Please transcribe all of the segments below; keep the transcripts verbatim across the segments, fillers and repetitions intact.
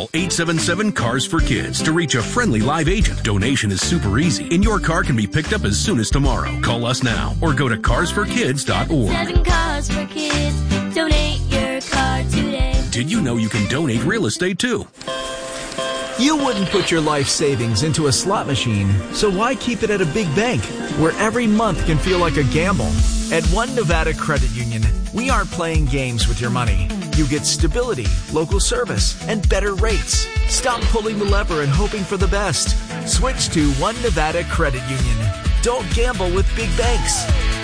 Call eight seven seven, C A R S for Kids to reach a friendly live agent. Donation is super easy, and your car can be picked up as soon as tomorrow. Call us now or go to cars for kids dot org. Seven Cars for Kids. Donate your car today. Did you know you can donate real estate too? You wouldn't put your life savings into a slot machine, so why keep it at a big bank where every month can feel like a gamble? At One Nevada Credit Union, we aren't playing games with your money. You get stability, local service, and better rates. Stop pulling the lever and hoping for the best. Switch to One Nevada Credit Union. Don't gamble with big banks.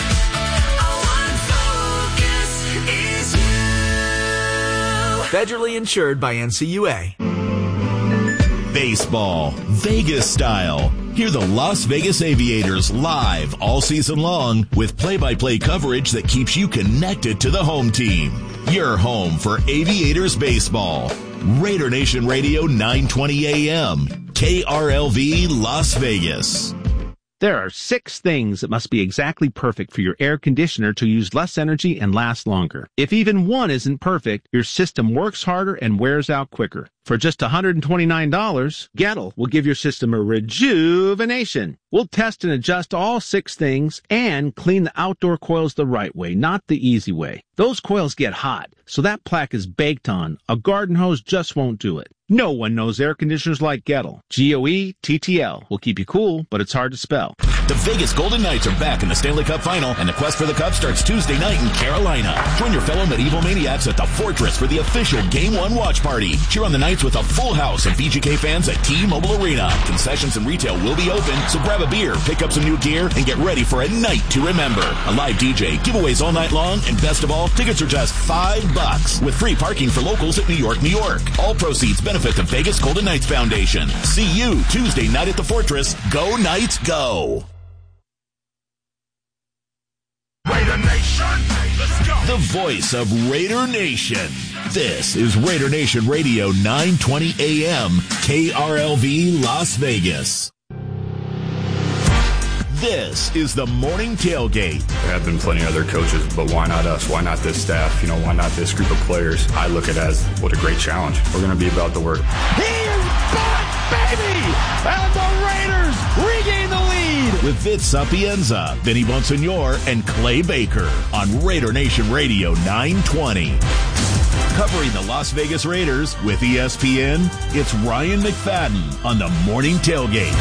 Federally insured by N C U A. Baseball, Vegas style. Hear the Las Vegas Aviators live all season long with play-by-play coverage that keeps you connected to the home team. Your home for Aviators baseball. Raider Nation Radio nine twenty A M, K R L V Las Vegas. There are six things that must be exactly perfect for your air conditioner to use less energy and last longer. If even one isn't perfect, your system works harder and wears out quicker. For just one hundred twenty-nine dollars, Gettle will give your system a rejuvenation. We'll test and adjust all six things and clean the outdoor coils the right way, not the easy way. Those coils get hot, so that plaque is baked on. A garden hose just won't do it. No one knows air conditioners like Gettle. G O E T T L will keep you cool, but it's hard to spell. The Vegas Golden Knights are back in the Stanley Cup Final, and the quest for the Cup starts Tuesday night in Carolina. Join your fellow medieval maniacs at the Fortress for the official Game one watch party. Cheer on the Knights with a full house of V G K fans at T-Mobile Arena. Concessions and retail will be open, so grab a beer, pick up some new gear, and get ready for a night to remember. A live D J, giveaways all night long, and best of all, tickets are just five bucks with free parking for locals at New York, New York. All proceeds benefit the Vegas Golden Knights Foundation. See you Tuesday night at the Fortress. Go Knights, go! Raider Nation, let's go! The voice of Raider Nation. This is Raider Nation Radio nine twenty A M, K R L V Las Vegas. This is the Morning Tailgate. There have been plenty of other coaches, but why not us? Why not this staff? You know, why not this group of players? I look at it as what a great challenge. We're going to be about the work. He is back, baby! And the Raiders regain the lead! With Vince Sapienza, Vinny Bonsignor, and Clay Baker on Raider Nation Radio nine twenty. Covering the Las Vegas Raiders with E S P N, it's Ryan McFadden on the Morning Tailgate.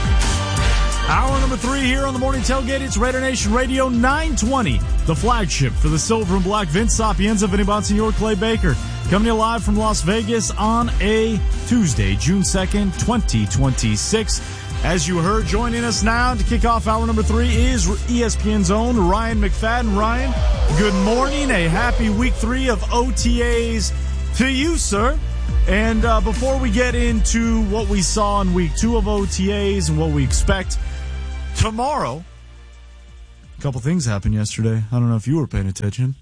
Hour number three here on the Morning Tailgate. It's Raider Nation Radio nine twenty, the flagship for the Silver and Black. Vince Sapienza, Vinny Bonsignor, Clay Baker, coming to you live from Las Vegas on a Tuesday, June second, twenty twenty-six. As you heard, joining us now to kick off hour number three is E S P N's own Ryan McFadden. Ryan, good morning. A happy week three of O T As to you, sir. And uh, before we get into what we saw in week two of O T As and what we expect tomorrow, a couple things happened yesterday. I don't know if you were paying attention.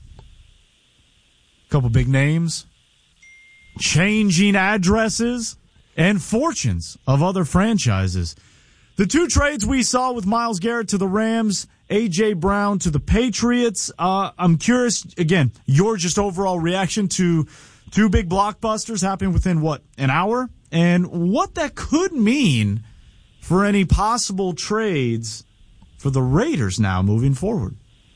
A couple big names, changing addresses, and fortunes of other franchises. The two trades we saw with Myles Garrett to the Rams, A J. Brown to the Patriots. Uh, I'm curious, again, your just overall reaction to two big blockbusters happening within, what, an hour? And what that could mean for any possible trades for the Raiders now moving forward.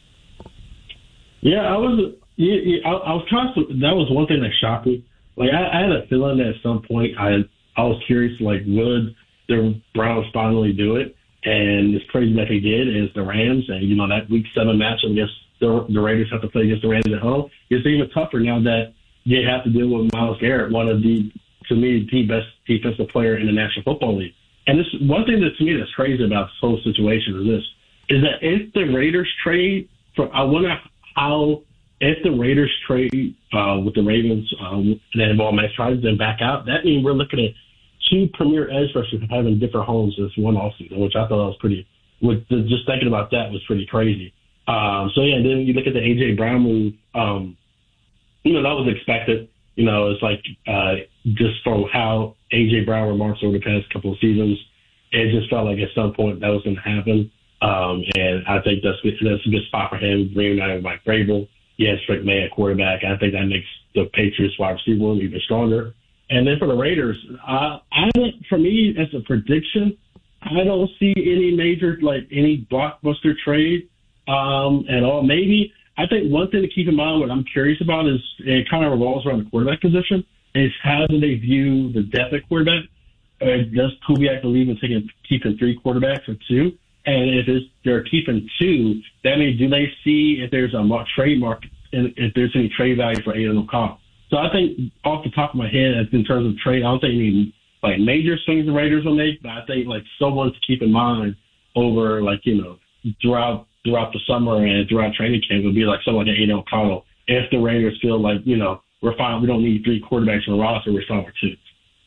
Yeah, I was yeah, yeah, I, I was trying to, that was one thing that shocked me. Like, I, I had a feeling that at some point I I was curious, like, would the Browns finally do it? And it's crazy that they did is the Rams. And, you know, that week seven matchup against the, the Raiders have to play against the Rams at home. It's even tougher now that they have to deal with Myles Garrett, one of the, to me, the best defensive player in the National Football League. And this one thing that to me that's crazy about this whole situation is this, is that if the Raiders trade, for, I wonder how, if the Raiders trade uh, with the Ravens um, that involve Max Trice then back out, that means we're looking at two premier edge rushers having different homes this one offseason, which I thought was pretty, with the, just thinking about that was pretty crazy. Um, so, yeah, and then you look at the A J. Brown move, um, you know, that was expected. You know, it's like uh, just from how A J. Brown remarks over the past couple of seasons, it just felt like at some point that was going to happen. Um, and I think that's, that's a good spot for him, bringing out Mike Vrabel. He has Rick May at quarterback. I think that makes the Patriots wide receiver room even stronger. And then for the Raiders, uh, I don't, for me, as a prediction, I don't see any major, like any blockbuster trade um, at all. Maybe, I think one thing to keep in mind, what I'm curious about is it kind of revolves around the quarterback position, is how do they view the depth at quarterback? Uh, does Kubiak believe in taking, keeping three quarterbacks or two? And if it's, they're keeping two, that means do they see if there's a trade market, and if there's any trade value for Aidan O'Connell? So I think off the top of my head, in terms of trade, I don't think any like major swings the Raiders will make, but I think like someone to keep in mind over like, you know, throughout throughout the summer and throughout training camp would be like someone like Aidan O'Connell. If the Raiders feel like, you know, we're fine, we don't need three quarterbacks on the roster, we're fine with two.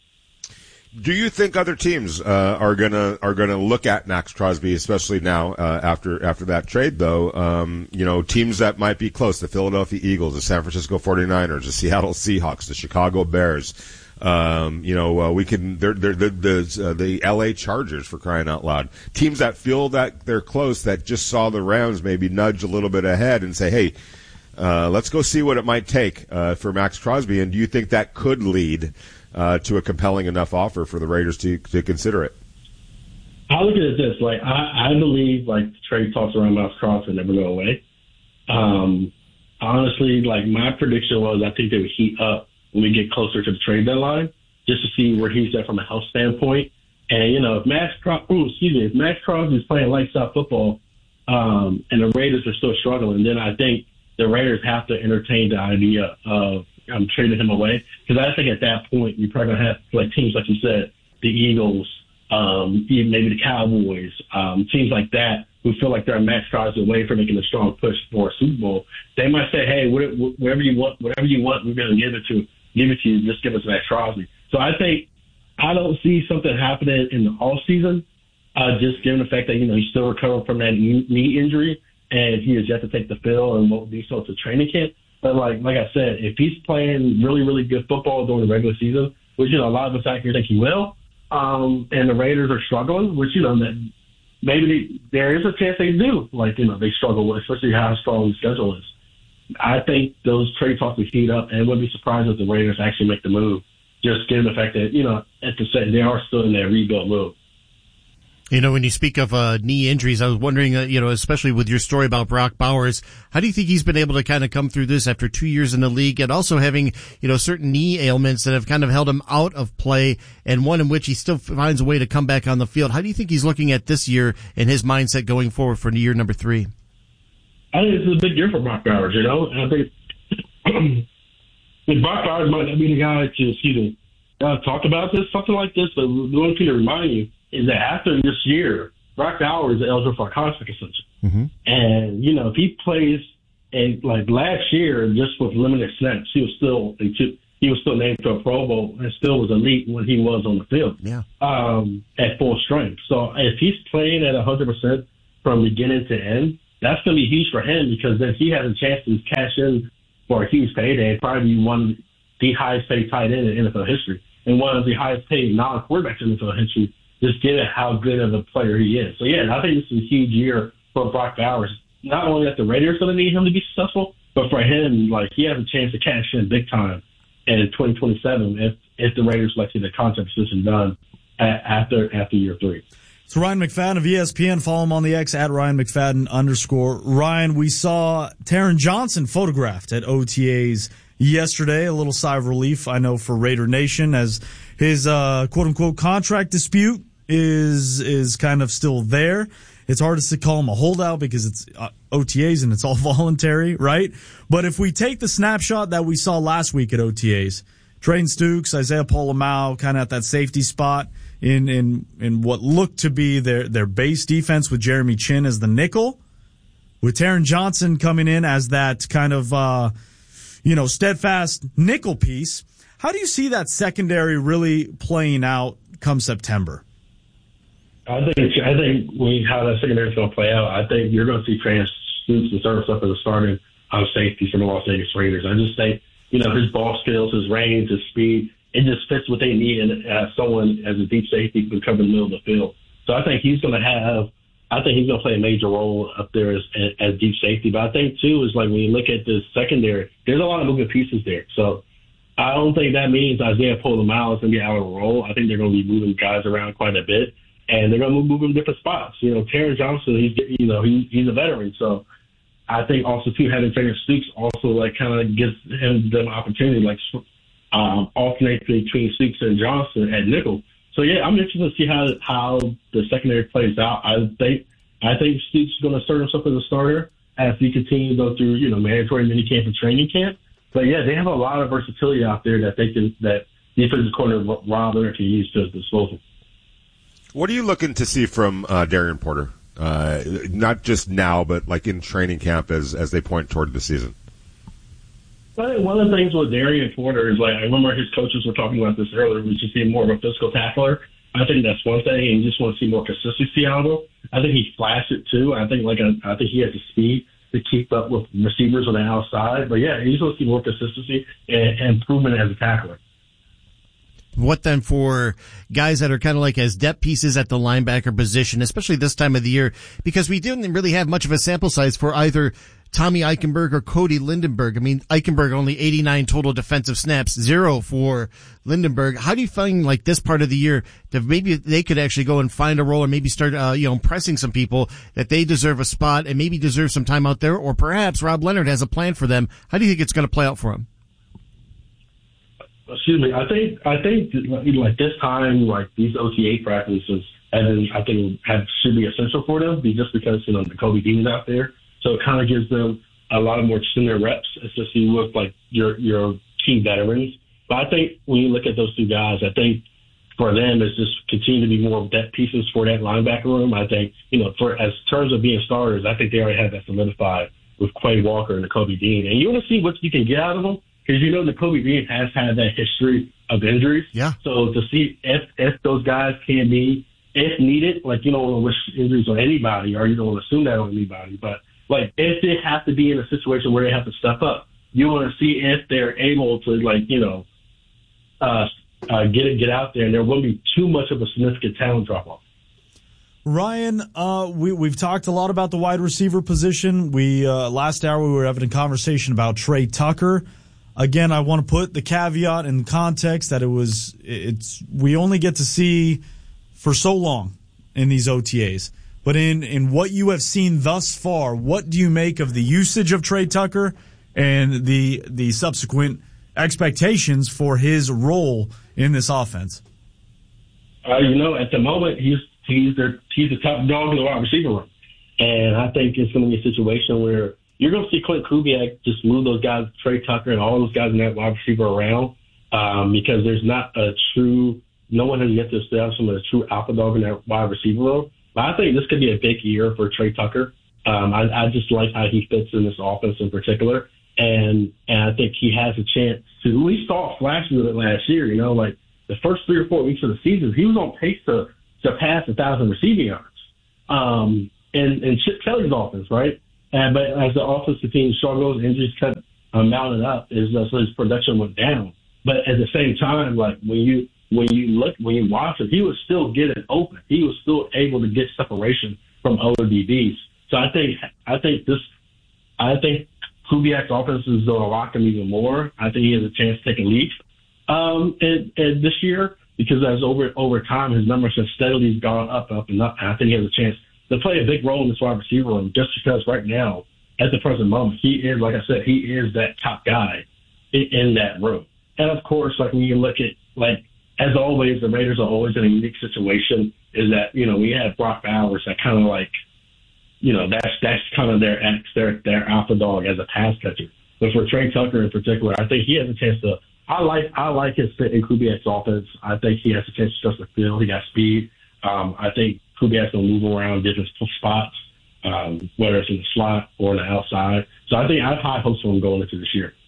Do you think other teams uh, are gonna are gonna look at Max Crosby, especially now uh, after after that trade? Though, um, you know, teams that might be close: the Philadelphia Eagles, the San Francisco forty-niners, the Seattle Seahawks, the Chicago Bears. Um, you know, uh, we can they're, they're, the the uh, the L A Chargers, for crying out loud. Teams that feel that they're close, that just saw the Rams maybe nudge a little bit ahead and say, hey, uh, let's go see what it might take uh, for Max Crosby. And do you think that could lead Uh, to a compelling enough offer for the Raiders to to consider it? I look at it this, like, I, I believe, like, the trade talks around Max Crosby never go away. Um, honestly, like, my prediction was I think they would heat up when we get closer to the trade deadline just to see where he's at from a health standpoint. And, you know, if Max Crosby, excuse me, if Max Crosby is playing lights out football um, and the Raiders are still struggling, then I think the Raiders have to entertain the idea of I'm trading him away, because I think at that point you're probably gonna have like teams like you said, the Eagles, um, even maybe the Cowboys, um, teams like that who feel like they're a Max Crosby away from making a strong push for a Super Bowl. They might say, "Hey, whatever you want, whatever you want, we're gonna give it to give it to you. Just give us Max Crosby." So I think I don't see something happening in the off season, uh, just given the fact that you know he's still recovering from that knee injury and he has yet to take the field and won't do so to training camp. But like like I said, if he's playing really, really good football during the regular season, which, you know, a lot of us out here think he will, um, and the Raiders are struggling, which, you know, that maybe they, there is a chance they do, like, you know, they struggle with, especially how strong the schedule is. I think those trade talks will heat up, and it wouldn't be surprised if the Raiders actually make the move, just given the fact that, you know, at the set, they are still in their rebuild move. You know, when you speak of uh, knee injuries, I was wondering, uh, you know, especially with your story about Brock Bowers, how do you think he's been able to kind of come through this after two years in the league and also having, you know, certain knee ailments that have kind of held him out of play and one in which he still finds a way to come back on the field? How do you think he's looking at this year and his mindset going forward for year number three? I think this is a big year for Brock Bowers, you know, and I think Brock Bowers might not be the guy to, excuse me, uh, talk about this, something like this, but the one thing to remind you is that after this year, Brock Bowers is eligible for a contract extension. Mm-hmm. And, you know, if he plays, and like last year, just with limited snaps, he was still he was still named to a Pro Bowl and still was elite when he was on the field yeah. um, at full strength. So if he's playing at one hundred percent from beginning to end, that's going to be huge for him, because then he has a chance to cash in for a huge payday and probably be one of the highest paid tight end in N F L history and one of the highest paid non-quarterbacks in N F L history, just given how good of a player he is. So, yeah, I think this is a huge year for Brock Bowers. Not only that the Raiders going to need him to be successful, but for him, like, he has a chance to cash in big time in twenty twenty-seven if, if the Raiders like to get the contract position done after after year three. So Ryan McFadden of E S P N, follow him on the X at Ryan McFadden underscore. Ryan, we saw Taron Johnson photographed at O T As yesterday. A little sigh of relief, I know, for Raider Nation, as his uh, quote-unquote contract dispute is is kind of still there. It's hard to call him a holdout because it's uh, O T As and it's all voluntary, right? But if we take the snapshot that we saw last week at O T As, Trayton Stukes, Isaiah Pola-Mao kind of at that safety spot in, in, in what looked to be their, their base defense with Jeremy Chin as the nickel, with Taron Johnson coming in as that kind of, uh, you know, steadfast nickel piece. How do you see that secondary really playing out come September? I think I think we how that secondary is going to play out. I think you're going to see Trayton Stukes and service up as a starting on safety for the Las Vegas Raiders. I just think, you know, his ball skills, his range, his speed, it just fits what they need in uh, someone as a deep safety who can cover the middle of the field. So I think he's going to have, I think he's going to play a major role up there as, as deep safety. But I think, too, is like when you look at the secondary, there's a lot of moving pieces there. So I don't think that means Isaiah Pola-Mao is going to be out of the role. I think they're going to be moving guys around quite a bit, and they're going to move him different spots. You know, Taron Johnson, he's you know he, he's a veteran, so I think also too having Taylor Stooks also like kind of gives him the opportunity like um, alternate between Stooks and Johnson at nickel. So yeah, I'm interested to see how how the secondary plays out. I think I think Stooks is going to start himself as a starter as he continues to go through you know mandatory minicamp and training camp. But yeah, they have a lot of versatility out there that they can that defensive coordinator Rob Leonard can use to his disposal. What are you looking to see from uh, Darian Porter? Uh, not just now, but like in training camp as as they point toward the season. I think one of the things with Darian Porter is like I remember his coaches were talking about this earlier. We should see more of a physical tackler. I think that's one thing, and you just want to see more consistency out of him. I think he flashed it too. I think like I, I think he has the speed to keep up with receivers on the outside. But yeah, he's going to see more consistency and, and improvement as a tackler. What then for guys that are kind of like as depth pieces at the linebacker position, especially this time of the year, because we didn't really have much of a sample size for either Tommy Eichenberg or Cody Lindenberg. I mean, Eichenberg only eighty-nine total defensive snaps, zero for Lindenberg. How do you find like this part of the year that maybe they could actually go and find a role or maybe start, uh, you know, impressing some people that they deserve a spot and maybe deserve some time out there, or perhaps Rob Leonard has a plan for them? How do you think it's going to play out for them? Excuse me. I think I think like this time, like these O T A practices, and I think have should be essential for them, just because you know the Kobe Dean's out there. So it kind of gives them a lot of more senior reps, especially with like your your key veterans. But I think when you look at those two guys, I think for them it's just continue to be more depth pieces for that linebacker room. I think you know for as terms of being starters, I think they already have that solidified with Quay Walker and the Kobe Dean. And you want to see what you can get out of them because you know the Kobe Dean has had that history of injuries. Yeah. So to see if if those guys can be if needed, like you don't want to wish injuries on anybody, or you don't want to assume that on anybody, but like, if they have to be in a situation where they have to step up, you want to see if they're able to, like, you know, uh, uh, get it, get out there, and there won't be too much of a significant talent drop-off. Ryan, uh, we, we've talked a lot about the wide receiver position. We uh, last hour we were having a conversation about Trey Tucker. Again, I want to put the caveat in context that it was it's we only get to see for so long in these O T As. But in, in what you have seen thus far, what do you make of the usage of Trey Tucker and the the subsequent expectations for his role in this offense? Uh, you know, at the moment, he's he's the he's the top dog in the wide receiver room, and I think it's going to be a situation where you're going to see Clint Kubiak just move those guys, Trey Tucker and all those guys in that wide receiver around, um, because there's not a true no one has yet to establish him as a true alpha dog in that wide receiver room. But I think this could be a big year for Trey Tucker. Um, I, I just like how he fits in this offense in particular. And and I think he has a chance to at least start flashing with it last year. You know, like the first three or four weeks of the season, he was on pace to surpass a thousand receiving yards. Um, and, and Chip Kelly's offense, right? And, but as the offensive team struggles, injuries kept uh, mounting up, his, uh, so his production went down. But at the same time, like when you When you look, when you watch him, he was still getting open. He was still able to get separation from O D Bs. So I think, I think this, I think Kubiak's offense is going to lock him even more. I think he has a chance to take a leap um, in, in this year because as over over time, his numbers have steadily gone up, up, and up. And I think he has a chance to play a big role in this wide receiver room just because right now, at the present moment, he is, like I said, he is that top guy in, in that room. And of course, like when you look at like. As always, the Raiders are always in a unique situation is that, you know, we have Brock Bowers that kind of like, you know, that's that's kind of their ex, their, their alpha dog as a pass catcher. But for Trey Tucker in particular, I think he has a chance to – I like I like his fit in Kubiak's offense. I think he has a chance to stretch the field. He got speed. Um, I think Kubiak's going to move around different spots, um, whether it's in the slot or on the outside. So I think I have high hopes for him going into this year.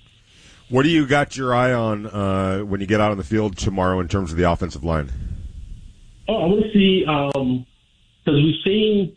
What do you got your eye on uh, when you get out on the field tomorrow in terms of the offensive line? Oh, I want to see um, because we've seen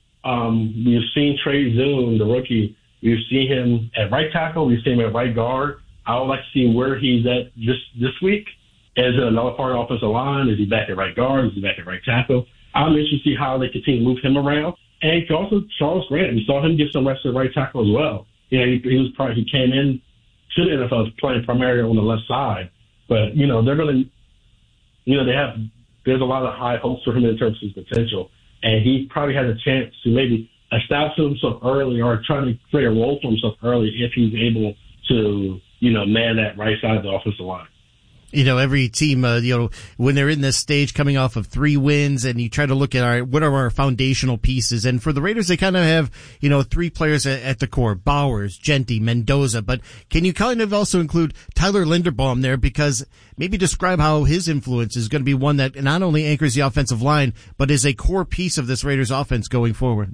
um, we've seen Trey Zoom, the rookie. We've seen him at right tackle. We've seen him at right guard. I would like to see where he's at this this week. Is it another part of the offensive line? Is he back at right guard? Is he back at right tackle? I'm interested to see how they continue to move him around. And also Charles Grant. We saw him get some rest at right tackle as well. You know, he, he was probably he came in to the N F L is playing primarily on the left side. But, you know, they're going to, you know, they have, there's a lot of high hopes for him in terms of his potential. And he probably has a chance to maybe establish himself early or try to create a role for himself early if he's able to, you know, man that right side of the offensive line. You know, every team, uh, you know, when they're in this stage coming off of three wins and you try to look at, all right, what are our foundational pieces? And for the Raiders, they kind of have, you know, three players at, at the core, Bowers, Genty, Mendoza. But can you kind of also include Tyler Linderbaum there? Because maybe describe how his influence is going to be one that not only anchors the offensive line, but is a core piece of this Raiders offense going forward.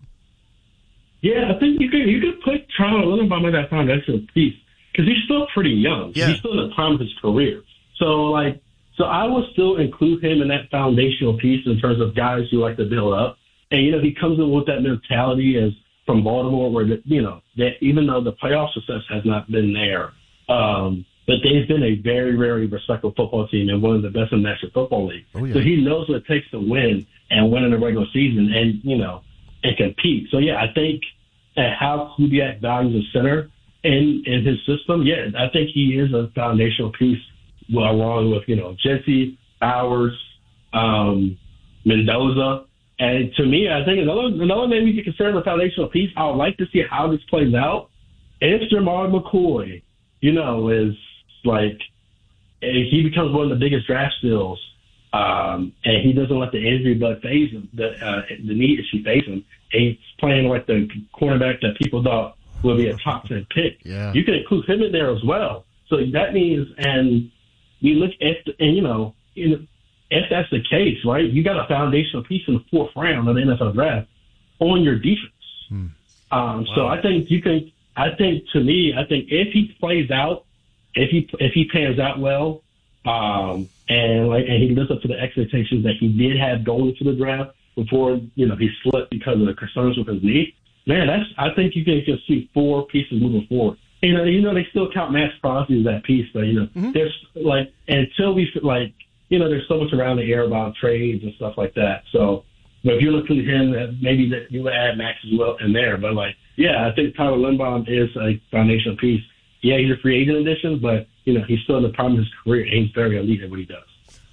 Yeah, I think you could, you could put Tyler Linderbaum in that foundational piece because he's still pretty young. Yeah. He's still in the prime of his career. So, like, so I would still include him in that foundational piece in terms of guys who like to build up. And, you know, he comes in with that mentality as from Baltimore where, you know, that even though the playoff success has not been there, um, but they've been a very, very respectable football team and one of the best in the National Football League. Oh, yeah. So he knows what it takes to win and win in the regular season and, you know, and compete. So, yeah, I think at how Kubiak values a center in, in his system, yeah, I think he is a foundational piece. Well, along with, you know, Jesse, Bowers, um, Mendoza. And to me, I think another another name we could consider the foundational piece, I would like to see how this plays out. If Jamar McCoy, you know, is like, if he becomes one of the biggest draft steals, um, and he doesn't let the injury bug phase him, the, uh, the knee issue phase him, and he's playing like the cornerback that people thought would be a top ten pick. Yeah. You can include him in there as well. So that means, and we look at, the, and you know, in, if that's the case, right, you got a foundational piece in the fourth round of the N F L draft on your defense. Hmm. Um, wow. So I think you can, I think to me, I think if he plays out, if he if he pans out well, um, and like and he lives up to the expectations that he did have going into the draft before, you know, he slipped because of the concerns with his knee, man, that's I think you can just see four pieces moving forward. You know, you know, they still count Max Crosby as that piece, but, you know, mm-hmm. there's, like, until we, like, you know, there's so much around the air about trades and stuff like that. So, but if you look at him, maybe that you would add Max as well in there. But, like, yeah, I think Tyler Linderbaum is a foundational piece. Yeah, he's a free agent addition, but, you know, he's still in the prime of his career, and he's very elite at what he does.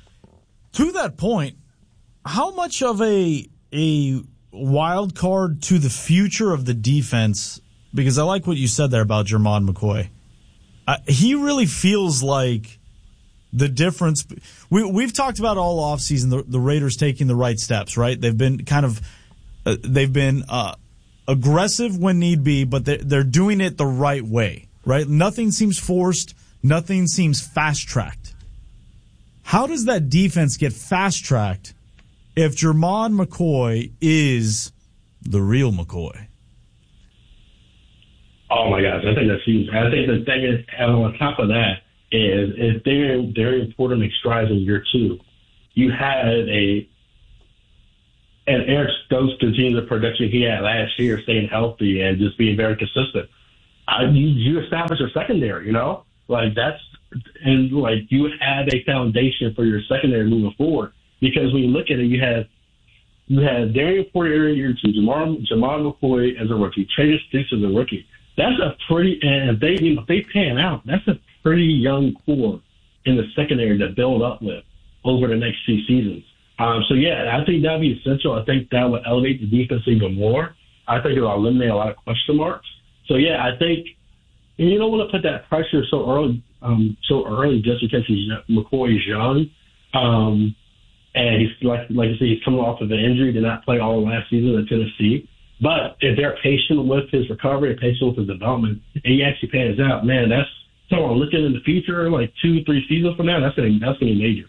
To that point, how much of a a wild card to the future of the defense, because I like what you said there about Jermon McCoy. Uh, he really feels like the difference. We, we've talked about all offseason the, the Raiders taking the right steps, right? They've been kind of uh, they've been uh, aggressive when need be, but they're, they're doing it the right way, right? Nothing seems forced. Nothing seems fast-tracked. How does that defense get fast-tracked if Jermon McCoy is the real McCoy? Oh my gosh, I think that's huge. I think the thing is, and on top of that, is if they're very important make strides in year two, you had a and Eric Stokes continuing the production he had last year, staying healthy and just being very consistent. I, you, you establish a secondary, you know, like that's and like you had a foundation for your secondary moving forward because when you look at it, you had you had Darian Porter in year two, Jamar Jamar McCoy as a rookie, Travis Sticks as a rookie. That's a pretty, and if they, you know, if they pan out, that's a pretty young core in the secondary to build up with over the next two seasons. Um, so, yeah, I think that would be essential. I think that would elevate the defense even more. I think it will eliminate a lot of question marks. So, yeah, I think and you don't want to put that pressure so early, um, so early just because he's McCoy is young. Um, and he's, like, like I said, he's coming off of an injury, did not play all last season in Tennessee. But if they're patient with his recovery, patient with his development, and he actually pans out, man, that's so I'm looking in the future, like two, three seasons from now, that's gonna that's gonna be major.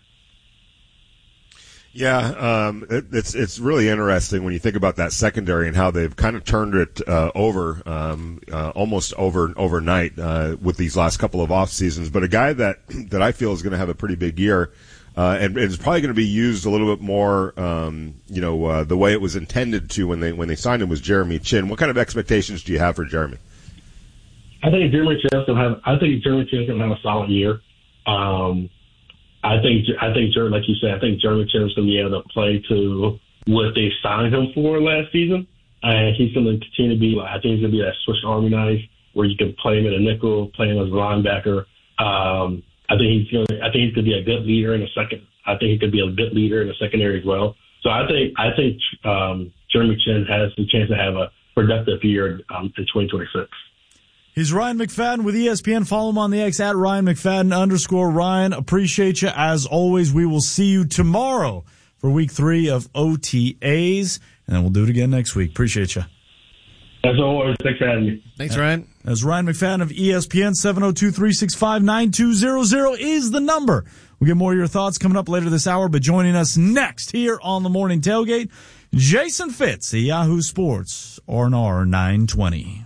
Yeah, um, it, it's it's really interesting when you think about that secondary and how they've kind of turned it uh, over, um, uh, almost over overnight uh, with these last couple of off seasons. But a guy that that I feel is going to have a pretty big year. Uh, and, and it's probably going to be used a little bit more, um, you know, uh, the way it was intended to when they when they signed him was Jeremy Chinn. What kind of expectations do you have for Jeremy? I think Jeremy Chinn's going to have. I think Jeremy Chinn's going to have a solid year. Um, I think I think Jeremy, like you said, I think Jeremy Chinn's going to be able to play to what they signed him for last season, and he's going to continue to be. I think he's going to be that Swiss Army knife where you can play him in a nickel, play him as a linebacker. Um, I think he's going. I think he's going to be a good leader in a second. I think he could be a good leader in the secondary as well. So I think I think um, Jeremy Chinn has the chance to have a productive year um, in twenty twenty-six. He's Ryan McFadden with E S P N. Follow him on the X at Ryan McFadden underscore Ryan. Appreciate you as always. We will see you tomorrow for week three of O T As, and then we'll do it again next week. Appreciate you. As always, thanks for having me. Thanks, Ryan. As Ryan McFadden of E S P N, seven oh two, three six five, nine two zero zero is the number. We'll get more of your thoughts coming up later this hour, but joining us next here on the Morning Tailgate, Jason Fitz, the Yahoo Sports R and R nine twenty.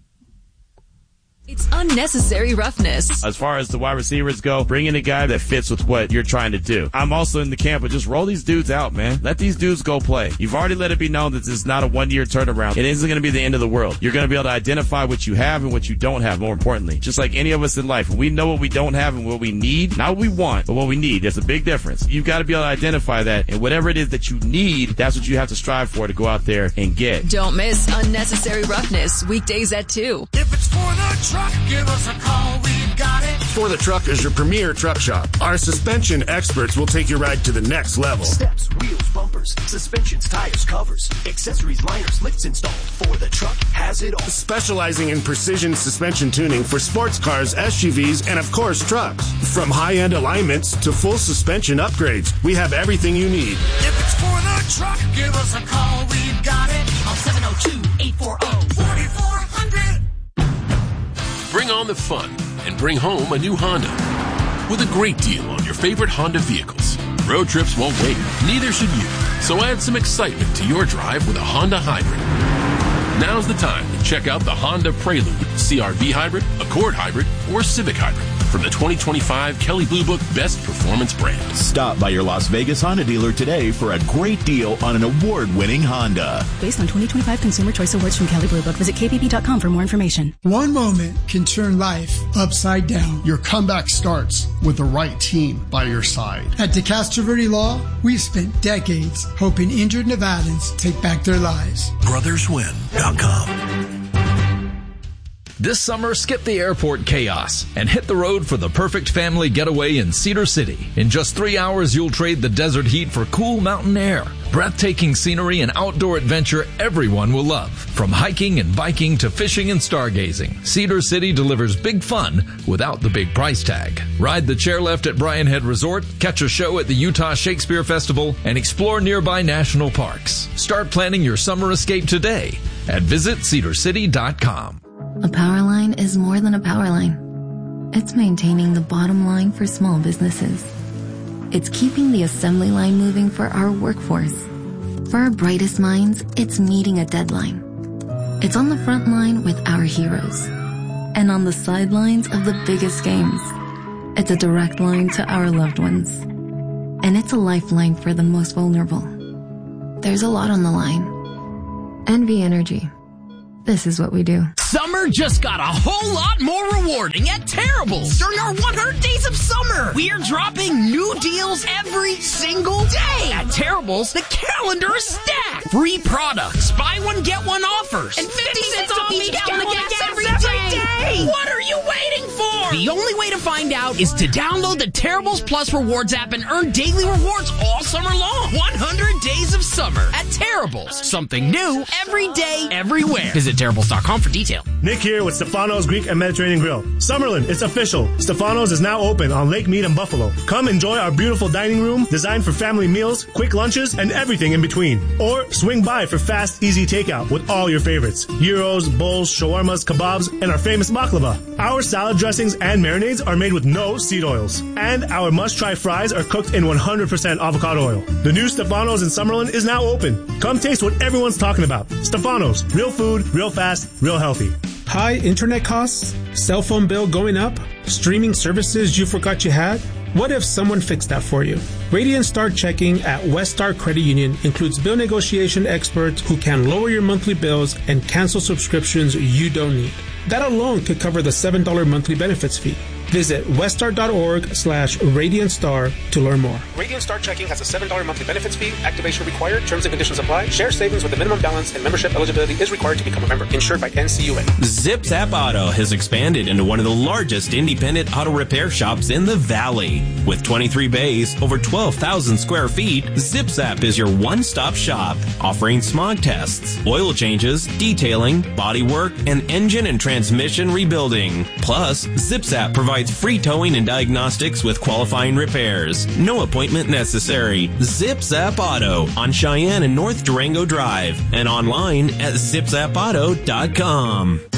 It's unnecessary roughness. As far as the wide receivers go, bring in a guy that fits with what you're trying to do. I'm also in the camp of just roll these dudes out, man. Let these dudes go play. You've already let it be known that this is not a one-year turnaround. It isn't going to be the end of the world. You're going to be able to identify what you have and what you don't have, more importantly. Just like any of us in life, we know what we don't have and what we need. Not what we want, but what we need. There's a big difference. You've got to be able to identify that, and whatever it is that you need, that's what you have to strive for to go out there and get. Don't miss Unnecessary Roughness, weekdays at two. If it's for the truck, give us a call, we've got it. For the Truck is your premier truck shop. Our suspension experts will take your ride to the next level. Steps, wheels, bumpers, suspensions, tires, covers, accessories, liners, licks installed. For the Truck has it all. Specializing in precision suspension tuning for sports cars, S U Vs, and of course trucks. From high-end alignments to full suspension upgrades, we have everything you need. If it's for the truck, give us a call, we've got it. On seven oh two, eight four oh, four four hundred. Bring on the fun and bring home a new Honda with a great deal on your favorite Honda vehicles. Road trips won't wait, neither should you. So add some excitement to your drive with a Honda Hybrid. Now's the time to check out the Honda Prelude, C R V Hybrid, Accord Hybrid, or Civic Hybrid from the twenty twenty-five Kelley Blue Book Best Performance Brand. Stop by your Las Vegas Honda dealer today for a great deal on an award-winning Honda. Based on twenty twenty-five Consumer Choice Awards from Kelley Blue Book, visit k p b dot com for more information. One moment can turn life upside down. Your comeback starts with the right team by your side. At DeCastro Verde Law, we've spent decades hoping injured Nevadans take back their lives. brothers win dot com. This summer, skip the airport chaos and hit the road for the perfect family getaway in Cedar City. In just three hours, you'll trade the desert heat for cool mountain air. Breathtaking scenery and outdoor adventure everyone will love. From hiking and biking to fishing and stargazing, Cedar City delivers big fun without the big price tag. Ride the chairlift at Bryan Head Resort, catch a show at the Utah Shakespeare Festival, and explore nearby national parks. Start planning your summer escape today at visit cedar city dot com. A power line is more than a power line. It's maintaining the bottom line for small businesses. It's keeping the assembly line moving for our workforce. For our brightest minds, it's meeting a deadline. It's on the front line with our heroes. And on the sidelines of the biggest games. It's a direct line to our loved ones. And it's a lifeline for the most vulnerable. There's a lot on the line. N V Energy. This is what we do. Summer just got a whole lot more rewarding at Terrible's. During our one hundred days of summer, we are dropping new deals every single day. At Terrible's, the calendar is stacked. Free products, buy one, get one offers, and fifty cents off each gallon of gas every day. What are you waiting for? The only way to find out is to download the Terrible's Plus Rewards app and earn daily rewards all summer long. one hundred days of summer at Terrible's. Something new every day, everywhere. Visit Terrible's dot com for details. Nick here with Stefano's Greek and Mediterranean Grill. Summerlin, it's official. Stefano's is now open on Lake Mead and Buffalo. Come enjoy our beautiful dining room designed for family meals, quick lunches, and everything in between. Or swing by for fast, easy takeout with all your favorites. Gyros, bowls, shawarmas, kebabs, and our famous baklava. Our salad dressings and marinades are made with no seed oils. And our must-try fries are cooked in one hundred percent avocado oil. The new Stefano's in Summerlin is now open. Come taste what everyone's talking about. Stefano's, real food, real fast, real healthy. High internet costs? Cell phone bill going up? Streaming services you forgot you had? What if someone fixed that for you? Radiant Star Checking at Weststar Credit Union includes bill negotiation experts who can lower your monthly bills and cancel subscriptions you don't need. That alone could cover the seven dollars monthly benefits fee. Visit weststar.org slash Radiant Star to learn more. Radiant Star Checking has a seven dollars monthly benefits fee. Activation required. Terms and conditions apply. Share savings with a minimum balance and membership eligibility is required to become a member. Insured by N C U A. ZipZap Auto has expanded into one of the largest independent auto repair shops in the Valley. With twenty-three bays, over twelve thousand square feet, ZipZap is your one-stop shop, offering smog tests, oil changes, detailing, bodywork, and engine and transmission rebuilding. Plus, ZipZap provides free towing and diagnostics with qualifying repairs. No appointment necessary. ZipZap Auto on Cheyenne and North Durango Drive and online at zip zap auto dot com.